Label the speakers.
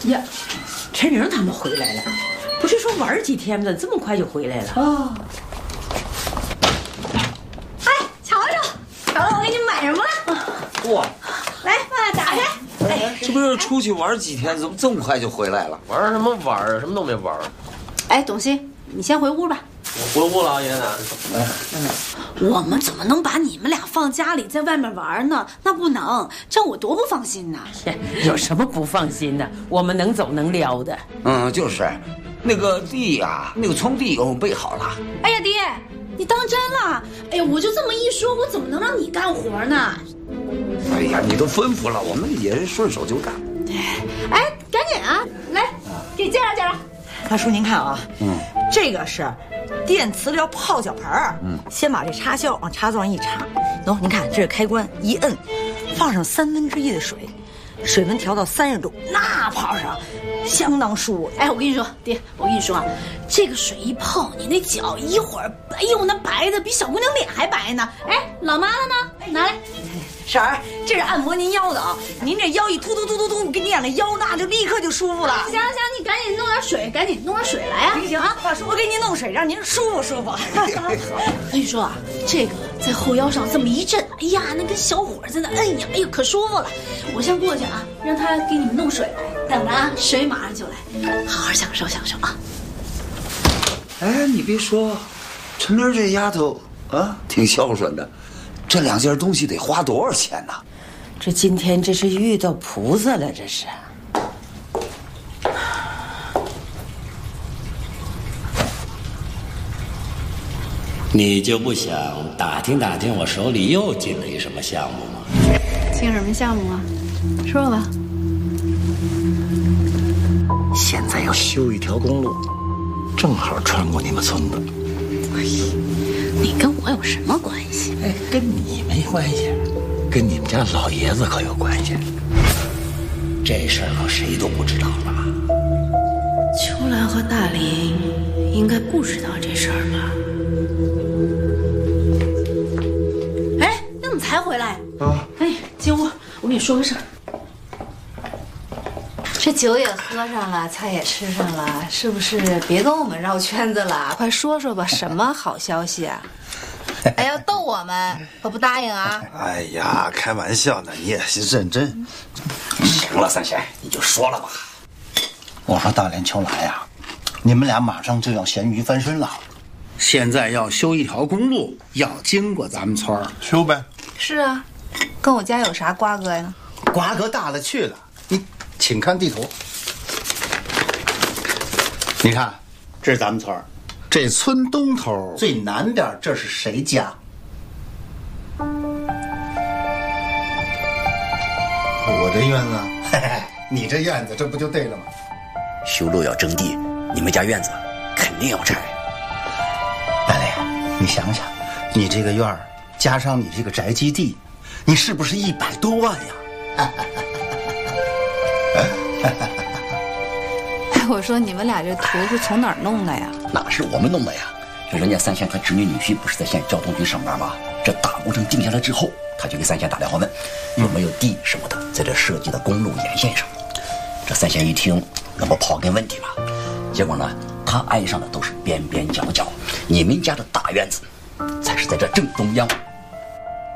Speaker 1: 呀，陈玲他们回来了，不是说玩几天吗？怎么这么快就回来了？
Speaker 2: 哦。哎，瞧瞧，我给你买什么了？
Speaker 3: 哇！
Speaker 2: 来，爸爸打开。
Speaker 3: 哎，这不是出去玩几天，怎么这么快就回来了？
Speaker 4: 玩什么玩啊？什么都没玩。
Speaker 2: 哎，董卿，你先回屋吧。
Speaker 4: 我回屋了，爷爷奶奶。
Speaker 2: 我们怎么能把你们俩放家里，在外面玩呢？那不能，这样我多不放心呐！
Speaker 1: 有什么不放心的？我们能走能撩的。
Speaker 3: 就是，那个地呀，那个葱地我备好了。
Speaker 2: 哎呀，爹，你当真了？哎呀，我就这么一说，我怎么能让你干活呢？
Speaker 3: 哎呀，你都吩咐了，我们也是顺手就干。
Speaker 2: 哎，赶紧啊，来，给介绍介绍。
Speaker 5: 大叔，您看啊，这个是电磁疗泡脚盆儿，先把这插销往插座上一插，喏，您看这是开关，一摁，放上1/3的水，水温调到30度，那泡上相当舒服。
Speaker 2: 哎，我跟你说，爹，我跟你说啊，这个水一泡，你那脚一会儿，哎呦，那白的比小姑娘脸还白呢。哎，老妈子呢？拿来。
Speaker 5: 婶儿，这是按摩您腰的啊！您这腰一突突突突突，给你养的腰那就立刻就舒服了。
Speaker 2: 行，你赶紧弄点水，赶紧弄点水来啊！
Speaker 5: 行啊，大叔，我给您弄水，让您舒服舒服。
Speaker 2: 我跟你说啊，这个在后腰上这么一震，哎呀，那跟小火在那摁呀，哎呦，可舒服了。我先过去啊，让他给你们弄水来，等着啊，水马上就来，好好享受享受啊。
Speaker 3: 哎，你别说，陈玲这丫头啊，挺孝顺的。这2件东西得花多少钱呢？
Speaker 1: 这今天这是遇到菩萨了，这是。
Speaker 6: 你就不想打听打听我手里又进了一什么项目吗？
Speaker 2: 进什么项目啊？说吧。
Speaker 6: 现在要修一条公路，正好穿过你们村子。
Speaker 2: 你跟我有什么关系？
Speaker 6: 哎，跟你没关系，跟你们家老爷子可有关系。这事儿可谁都不知道吧？
Speaker 7: 秋兰和大林应该不知道这事儿
Speaker 2: 吧？哎，你怎么才回来啊？哎，进屋，我跟你说个事儿。
Speaker 7: 这酒也喝上了，菜也吃上了，是不是别跟我们绕圈子了？快说说吧，什么好消息啊？哎，要逗我们，可不答应啊！
Speaker 8: 哎呀，开玩笑呢，你也是认真。
Speaker 6: 行了，三贤，你就说了吧。
Speaker 8: 我说大连、秋兰呀，你们俩马上就要咸鱼翻身了。
Speaker 6: 现在要修一条公路，要经过咱们村儿，
Speaker 8: 修呗。
Speaker 7: 是啊，跟我家有啥瓜葛呀？
Speaker 8: 瓜葛大了去了。你请看地图，你看，这是咱们村儿。这村东头最南边，这是谁家？我这院子，嘿嘿，你这院子，这不就对了吗？
Speaker 6: 修路要征地，你们家院子肯定要拆。
Speaker 8: 大爷，你想想，你这个院儿加上你这个宅基地，你是不是100多万呀？
Speaker 7: 我说你们俩这图是从哪儿弄的呀？
Speaker 6: 哪是我们弄的呀？这人家三贤他侄女女婿不是在县交通局上班吗？这大工程定下来之后，他就给三贤打电话问有没有地什么的，在这设计的公路沿线上。这三贤一听，那不刨根问底吗？结果呢，他挨上的都是边边角角，你们家的大院子才是在这正中央。